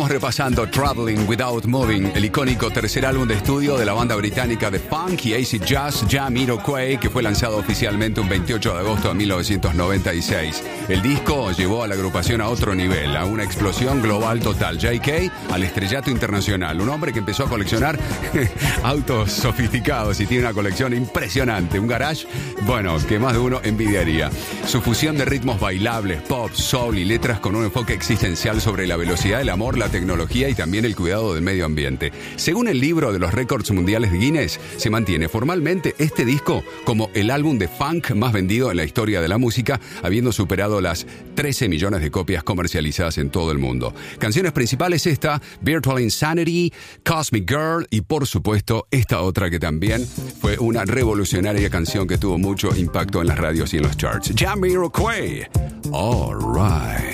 Estamos repasando Traveling Without Moving, el icónico tercer álbum de estudio de la banda británica de funk y acid jazz Jamiroquai, que fue lanzado oficialmente un 28 de agosto de 1996. El disco llevó a la agrupación a otro nivel, a una explosión global total. J.K. al estrellato internacional, un hombre que empezó a coleccionar autos sofisticados y tiene una colección impresionante, un garage, bueno, que más de uno envidiaría. Su fusión de ritmos bailables, pop, soul y letras con un enfoque existencial sobre la velocidad, el amor, la tecnología y también el cuidado del medio ambiente. Según el libro de los récords mundiales de Guinness, se mantiene formalmente este disco como el álbum de funk más vendido en la historia de la música, habiendo superado las 13 millones de copias comercializadas en todo el mundo. Canciones principales esta, Virtual Insanity, Cosmic Girl y por supuesto esta otra que también fue una revolucionaria canción que tuvo mucho impacto en las radios y en los charts. Jamiroquai. All right.